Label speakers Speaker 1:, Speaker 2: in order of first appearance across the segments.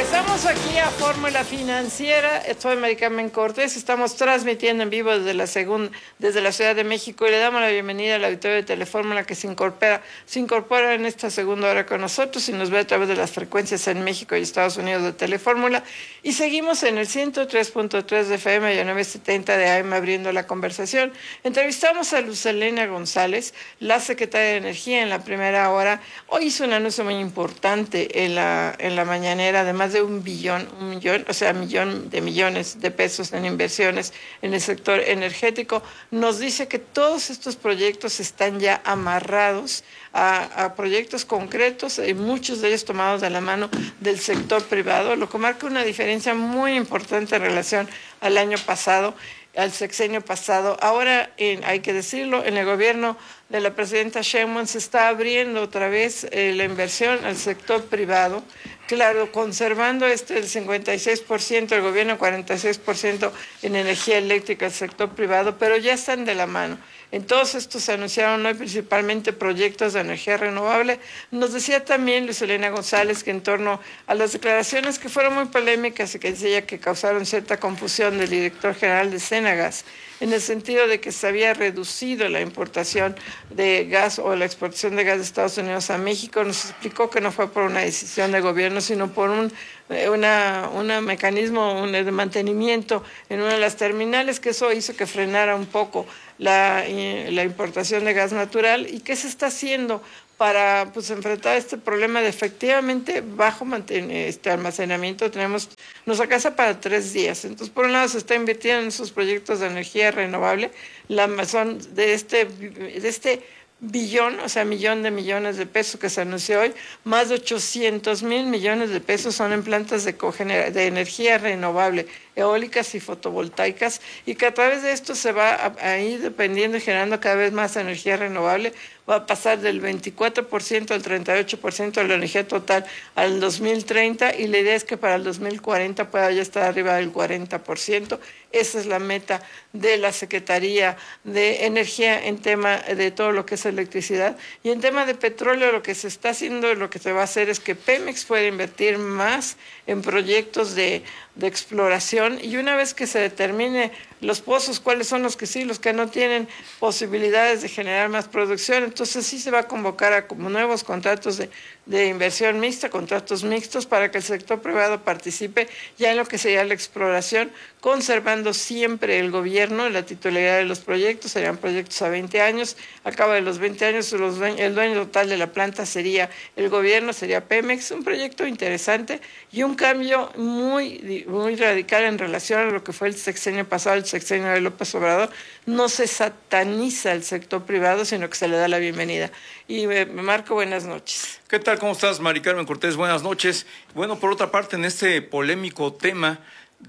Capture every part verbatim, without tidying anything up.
Speaker 1: Regresamos aquí a Fórmula Financiera. Soy Mari Carmen Cortés. Estamos transmitiendo en vivo desde la segunda, desde la Ciudad de México y le damos la bienvenida al auditorio de Telefórmula que se incorpora, se incorpora en esta segunda hora con nosotros y nos ve a través de las frecuencias en México y Estados Unidos de Telefórmula. Y seguimos en el ciento tres punto tres de F M y a novecientos setenta de A M abriendo la conversación. Entrevistamos a Luz Helena González, la secretaria de Energía, en la primera hora. Hoy hizo un anuncio muy importante en la, en la mañanera de más de un billón, un millón, o sea, millón de millones de pesos en inversiones en el sector energético. Nos dice que todos estos proyectos están ya amarrados a, a proyectos concretos y muchos de ellos tomados de la mano del sector privado, lo que marca una diferencia muy importante en relación al año pasado, al sexenio pasado. Ahora, en, hay que decirlo, en el gobierno de la presidenta Sheinbaum se está abriendo otra vez eh, la inversión al sector privado, claro, conservando este el cincuenta y seis por ciento, el gobierno cuarenta y seis por ciento en energía eléctrica, el sector privado, pero ya están de la mano. En todos estos se anunciaron hoy principalmente proyectos de energía renovable. Nos decía también Luz Helena González que en torno a las declaraciones que fueron muy polémicas y que decía que causaron cierta confusión del director general de Cenagas, en el sentido de que se había reducido la importación de gas o la exportación de gas de Estados Unidos a México, nos explicó que no fue por una decisión de gobierno, sino por un una, una mecanismo un, de mantenimiento en una de las terminales, que eso hizo que frenara un poco la, la importación de gas natural. ¿Y qué se está haciendo para pues enfrentar este problema de efectivamente bajo este almacenamiento? Tenemos nuestra casa para tres días. Entonces, por un lado, se está invirtiendo en esos proyectos de energía renovable, la son de este, de este billón, o sea, millón de millones de pesos que se anunció hoy, más de ochocientos mil millones de pesos son en plantas de, de energía renovable, eólicas y fotovoltaicas, y que a través de esto se va a, a ir dependiendo y generando cada vez más energía renovable. Va a pasar del veinticuatro por ciento al treinta y ocho por ciento de la energía total al dos mil treinta, y la idea es que para el dos mil cuarenta pueda ya estar arriba del cuarenta por ciento. Esa es la meta de la Secretaría de Energía en tema de todo lo que es electricidad. Y en tema de petróleo, lo que se está haciendo, lo que se va a hacer es que Pemex pueda invertir más en proyectos de, de exploración, y una vez que se determine los pozos, cuáles son los que sí, los que no tienen posibilidades de generar más producción, entonces sí se va a convocar a como nuevos contratos de, de inversión mixta, contratos mixtos, para que el sector privado participe ya en lo que sería la exploración, conservando siempre el gobierno la titularidad de los proyectos. Serían proyectos a veinte años, a cabo de los veinte años los dueños, el dueño total de la planta sería el gobierno, sería Pemex. Un proyecto interesante y un cambio muy, muy radical en relación a lo que fue el sexenio pasado, el sexenio de López Obrador. No se sataniza el sector privado, sino que se le da la bienvenida. Y eh, Marco, buenas noches.
Speaker 2: ¿Qué tal? ¿Cómo estás, Mari Carmen Cortés? Buenas noches. Bueno, por otra parte, en este polémico tema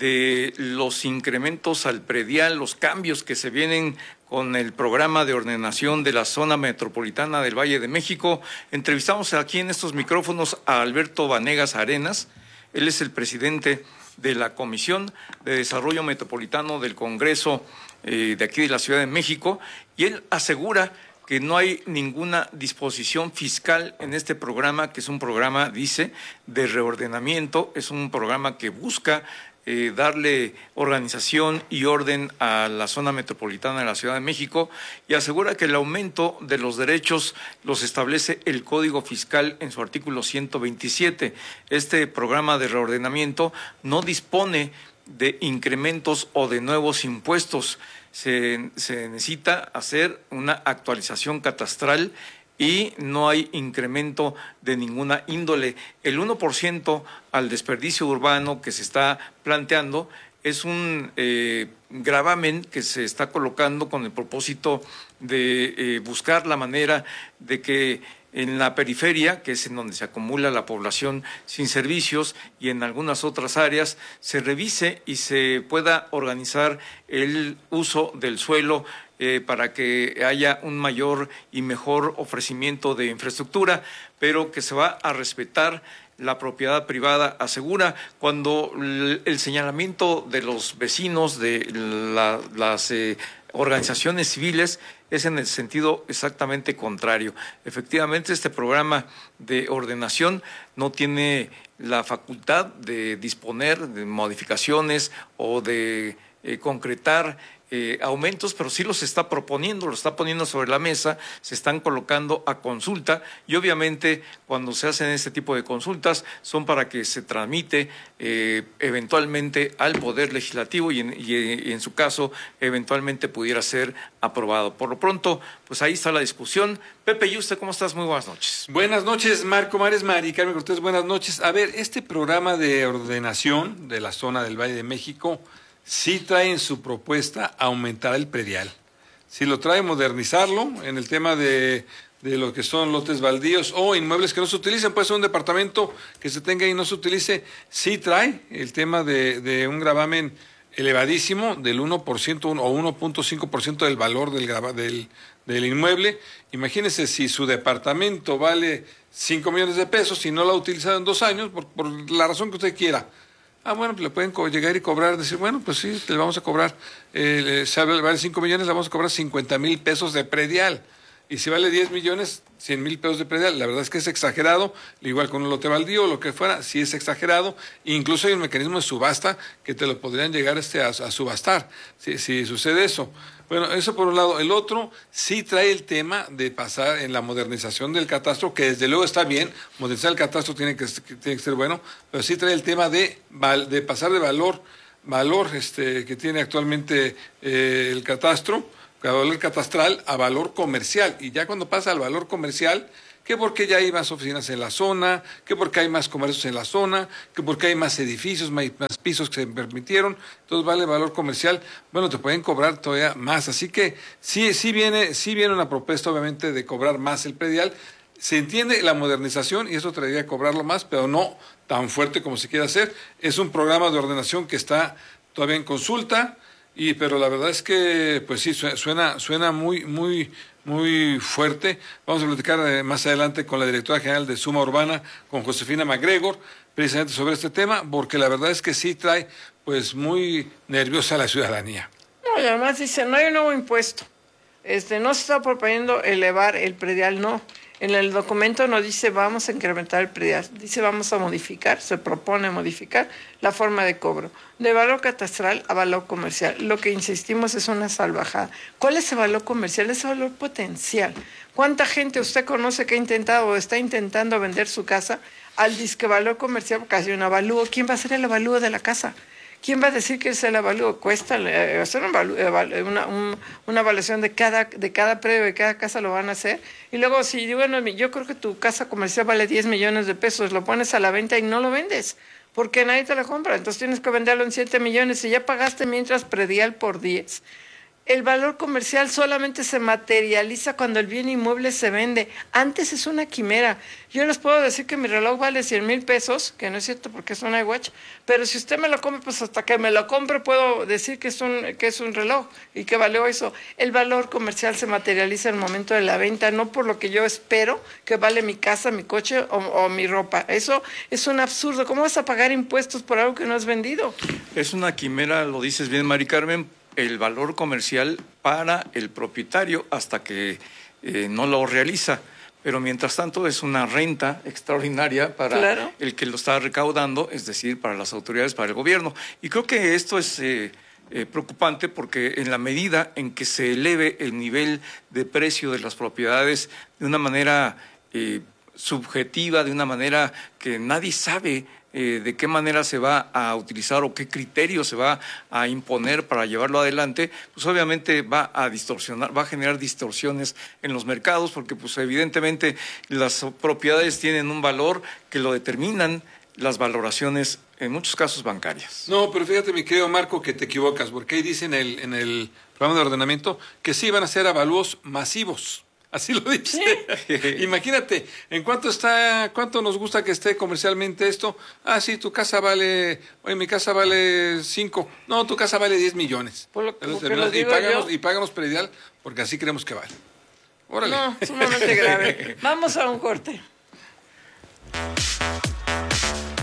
Speaker 2: de los incrementos al predial, los cambios que se vienen con el programa de ordenación de la zona metropolitana del Valle de México, entrevistamos aquí en estos micrófonos a Alberto Vanegas Arenas. Él es el presidente de la Comisión de Desarrollo Metropolitano del Congreso eh, de aquí de la Ciudad de México, y él asegura que no hay ninguna disposición fiscal en este programa, que es un programa, dice, de reordenamiento, es un programa que busca Eh, darle organización y orden a la zona metropolitana de la Ciudad de México, y asegura que el aumento de los derechos los establece el Código Fiscal en su artículo ciento veintisiete. Este programa de reordenamiento no dispone de incrementos o de nuevos impuestos. Se, se necesita hacer una actualización catastral y no hay incremento de ninguna índole. El uno por ciento al desperdicio urbano que se está planteando es un eh, gravamen que se está colocando con el propósito de eh, buscar la manera de que en la periferia, que es en donde se acumula la población sin servicios, y en algunas otras áreas, se revise y se pueda organizar el uso del suelo eh, para que haya un mayor y mejor ofrecimiento de infraestructura, pero que se va a respetar la propiedad privada, asegura, cuando el señalamiento de los vecinos, de la, las eh, organizaciones civiles, es en el sentido exactamente contrario. Efectivamente, este programa de ordenación no tiene la facultad de disponer de modificaciones o de eh, concretar Eh, aumentos, pero sí los está proponiendo, los está poniendo sobre la mesa, se están colocando a consulta y obviamente cuando se hacen este tipo de consultas son para que se tramite eh, eventualmente al Poder Legislativo y en, y en su caso eventualmente pudiera ser aprobado. Por lo pronto, pues ahí está la discusión. Pepe, ¿y usted cómo estás? Muy buenas noches.
Speaker 3: Buenas noches, Marco Mares, Mari Carmen Cortés, buenas noches. A ver, este programa de ordenación de la zona del Valle de México sí trae en su propuesta aumentar el predial. Sí lo trae modernizarlo en el tema de, de lo que son lotes baldíos o inmuebles que no se utilicen, puede ser un departamento que se tenga y no se utilice. Sí trae el tema de, de un gravamen elevadísimo del uno por ciento o uno punto cinco por ciento del valor del, del, del inmueble. Imagínense si su departamento vale cinco millones de pesos y no lo ha utilizado en dos años, por, por la razón que usted quiera. Ah, bueno, pues le pueden llegar y cobrar, decir, bueno, pues sí, le vamos a cobrar, eh, si vale cinco millones, le vamos a cobrar cincuenta mil pesos de predial. Y si vale diez millones, cien mil pesos de predial. La verdad es que es exagerado, igual con un lote baldío o lo que fuera, sí es exagerado. Incluso hay un mecanismo de subasta que te lo podrían llegar este a, a subastar, si, si sucede eso. Bueno, eso por un lado. El otro sí trae el tema de pasar en la modernización del catastro, que desde luego está bien, modernizar el catastro tiene que, tiene que ser bueno, pero sí trae el tema de, de pasar de valor, valor este, que tiene actualmente eh, el catastro, valor catastral a valor comercial. Y ya cuando pasa al valor comercial, que porque ya hay más oficinas en la zona, que porque hay más comercios en la zona, que porque hay más edificios, más, más pisos que se permitieron, entonces vale valor comercial, bueno, te pueden cobrar todavía más. Así que sí, sí viene, sí viene una propuesta obviamente de cobrar más el predial. Se entiende la modernización y eso traería a cobrarlo más, pero no tan fuerte como se quiere hacer. Es un programa de ordenación que está todavía en consulta, y pero la verdad es que pues sí, suena, suena muy, muy, muy fuerte. Vamos a platicar eh, más adelante con la directora general de Suma Urbana, con Josefina MacGregor, precisamente sobre este tema, porque la verdad es que sí trae pues muy nerviosa a la ciudadanía.
Speaker 1: No, y además dice, no hay un nuevo impuesto. Este, no se está proponiendo elevar el predial, no. En el documento no dice vamos a incrementar el predial, dice vamos a modificar, se propone modificar la forma de cobro, de valor catastral a valor comercial. Lo que insistimos es una salvajada. ¿Cuál es el valor comercial? Es el valor potencial. ¿Cuánta gente usted conoce que ha intentado o está intentando vender su casa al disque valor comercial? Porque hay un avalúo. ¿Quién va a hacer el avalúo de la casa? ¿Quién va a decir que es el avalúo? Cuesta eh, hacer un avalúo, una, un, una evaluación de cada, de cada predio, de cada casa lo van a hacer. Y luego, si bueno, yo creo que tu casa comercial vale diez millones de pesos, lo pones a la venta y no lo vendes, porque nadie te lo compra. Entonces tienes que venderlo en siete millones y ya pagaste mientras predial por diez. El valor comercial solamente se materializa cuando el bien inmueble se vende. Antes es una quimera. Yo les puedo decir que mi reloj vale cien mil pesos, que no es cierto porque es un iWatch, pero si usted me lo compra, pues hasta que me lo compre puedo decir que es un, que es un reloj y que valió eso. El valor comercial se materializa en el momento de la venta, no por lo que yo espero que vale mi casa, mi coche o, o mi ropa. Eso es un absurdo. ¿Cómo vas a pagar impuestos por algo que no has vendido?
Speaker 2: Es una quimera, lo dices bien, Mari Carmen, el valor comercial para el propietario hasta que eh, no lo realiza. Pero mientras tanto es una renta extraordinaria para claro. el que lo está recaudando, es decir, para las autoridades, para el gobierno. Y creo que esto es eh, eh, preocupante porque en la medida en que se eleve el nivel de precio de las propiedades de una manera eh, subjetiva, de una manera que nadie sabe Eh, de qué manera se va a utilizar o qué criterio se va a imponer para llevarlo adelante, pues obviamente va a distorsionar, va a generar distorsiones en los mercados, porque pues evidentemente las propiedades tienen un valor que lo determinan las valoraciones, en muchos casos bancarias.
Speaker 3: No, pero fíjate, mi querido Marco, que te equivocas, porque ahí dice en el, en el programa de ordenamiento que sí van a ser avalúos masivos. Así lo dice. ¿Sí? Imagínate, ¿en cuánto está, cuánto nos gusta que esté comercialmente esto? Ah, sí, tu casa vale, oye, mi casa vale cinco. No, tu casa vale diez millones.
Speaker 1: Por lo,
Speaker 3: y, pagamos, y pagamos predial porque así creemos que vale. Órale.
Speaker 1: No, sumamente grave. Vamos a un corte.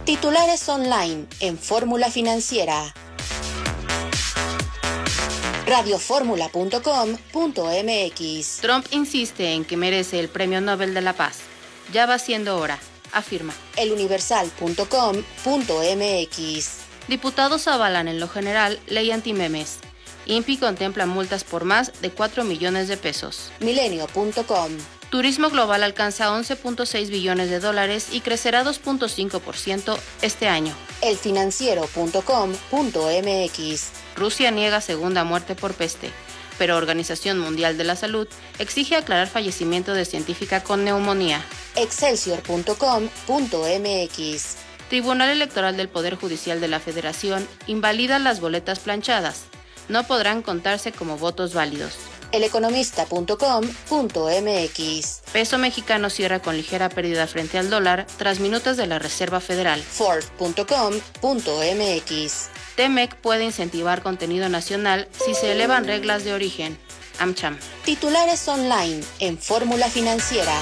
Speaker 4: Titulares online en Fórmula Financiera. radio fórmula punto com punto m x.
Speaker 5: Trump insiste en que merece el Premio Nobel de la Paz. Ya va siendo hora, afirma.
Speaker 4: el universal punto com punto m x.
Speaker 5: Diputados avalan en lo general ley antimemes. I N P I contempla multas por más de cuatro millones de pesos.
Speaker 4: milenio punto com.
Speaker 5: Turismo global alcanza once punto seis billones de dólares y crecerá dos punto cinco por ciento este año.
Speaker 4: el financiero punto com punto m x.
Speaker 5: Rusia niega segunda muerte por peste, pero Organización Mundial de la Salud exige aclarar fallecimiento de científica con neumonía.
Speaker 4: excelsior punto com punto m x.
Speaker 5: Tribunal Electoral del Poder Judicial de la Federación invalida las boletas planchadas. No podrán contarse como votos válidos.
Speaker 4: el economista punto com punto m x.
Speaker 5: Peso mexicano cierra con ligera pérdida frente al dólar tras minutas de la Reserva Federal.
Speaker 4: forbes punto com punto m x.
Speaker 5: T M E C puede incentivar contenido nacional si se elevan reglas de origen. AmCham.
Speaker 4: Titulares online en Fórmula Financiera.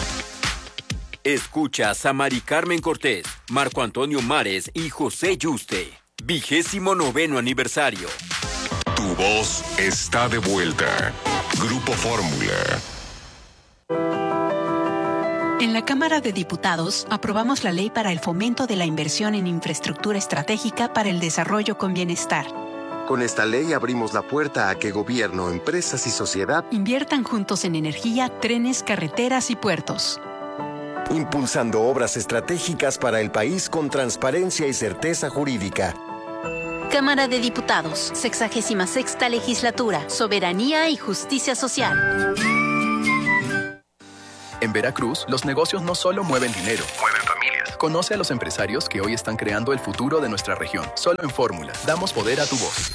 Speaker 6: Escuchas a Mari Carmen Cortés, Marco Antonio Mares y José Yuste. Vigésimo noveno aniversario.
Speaker 7: Tu voz está de vuelta. Grupo Fórmula.
Speaker 8: En la Cámara de Diputados aprobamos la ley para el fomento de la inversión en infraestructura estratégica para el desarrollo con bienestar.
Speaker 9: Con esta ley abrimos la puerta a que gobierno, empresas y sociedad
Speaker 8: inviertan juntos en energía, trenes, carreteras y puertos.
Speaker 9: Impulsando obras estratégicas para el país con transparencia y certeza jurídica.
Speaker 10: Cámara de Diputados, sexagésima sexta legislatura, soberanía y justicia social.
Speaker 11: En Veracruz, los negocios no solo mueven dinero, mueven familias. Conoce a los empresarios que hoy están creando el futuro de nuestra región. Solo en Fórmula, damos poder a tu voz.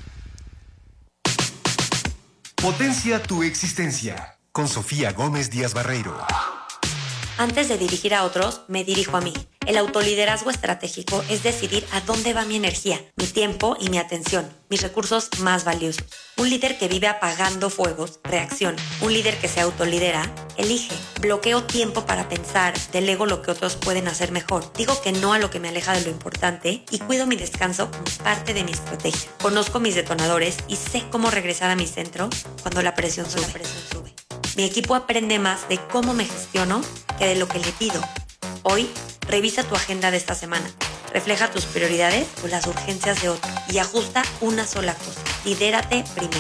Speaker 12: Potencia tu existencia, con Sofía Gómez Díaz Barreiro.
Speaker 13: Antes de dirigir a otros, me dirijo a mí. El autoliderazgo estratégico es decidir a dónde va mi energía, mi tiempo y mi atención, mis recursos más valiosos. Un líder que vive apagando fuegos, reacciona. Un líder que se autolidera, elige. Bloqueo tiempo para pensar, delego lo que otros pueden hacer mejor. Digo que no a lo que me aleja de lo importante y cuido mi descanso como parte de mi estrategia. Conozco mis detonadores y sé cómo regresar a mi centro cuando la presión sube. La presión sube. Mi equipo aprende más de cómo me gestiono que de lo que le pido. Hoy, revisa tu agenda de esta semana. Refleja tus prioridades o las urgencias de otro y ajusta una sola cosa. Lidérate primero.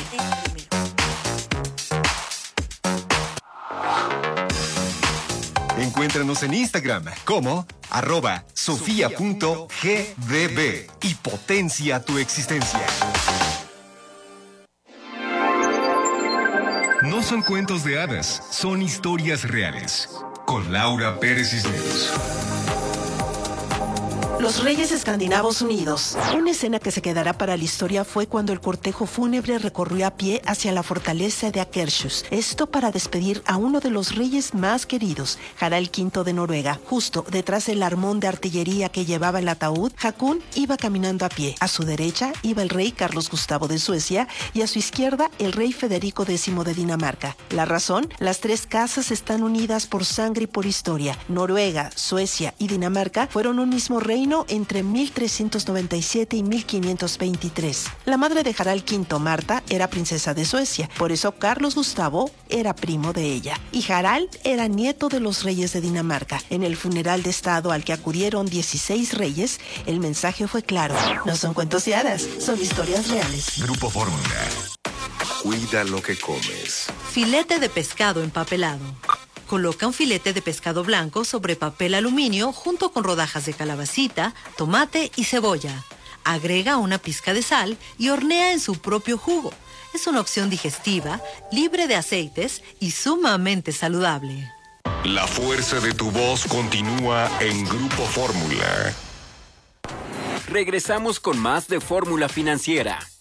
Speaker 12: Encuéntranos en Instagram como arroba sofía punto g d b y potencia tu existencia. No son cuentos de hadas, son historias reales. Con Laura Pérez Cisneros.
Speaker 14: Los Reyes Escandinavos Unidos. Una escena que se quedará para la historia fue cuando el cortejo fúnebre recorrió a pie hacia la fortaleza de Akershus. Esto para despedir a uno de los reyes más queridos, Harald quinto de Noruega. Justo detrás del armón de artillería que llevaba el ataúd, Hakon iba caminando a pie. A su derecha iba el rey Carlos Gustavo de Suecia y a su izquierda el rey Federico décimo de Dinamarca. La razón, las tres casas están unidas por sangre y por historia. Noruega, Suecia y Dinamarca fueron un mismo reino entre mil trescientos noventa y siete y mil quinientos veintitrés. La madre de Harald quinto, Marta, era princesa de Suecia, por eso Carlos Gustavo era primo de ella. Y Harald era nieto de los reyes de Dinamarca. En el funeral de estado al que acudieron dieciséis reyes, el mensaje fue claro. No son cuentos de hadas, son historias reales.
Speaker 12: Grupo Fórmula.
Speaker 9: Cuida lo que comes.
Speaker 15: Filete de pescado empapelado. Coloca un filete de pescado blanco sobre papel aluminio junto con rodajas de calabacita, tomate y cebolla. Agrega una pizca de sal y hornea en su propio jugo. Es una opción digestiva, libre de aceites y sumamente saludable.
Speaker 7: La fuerza de tu voz continúa en Grupo Fórmula.
Speaker 6: Regresamos con más de Fórmula Financiera.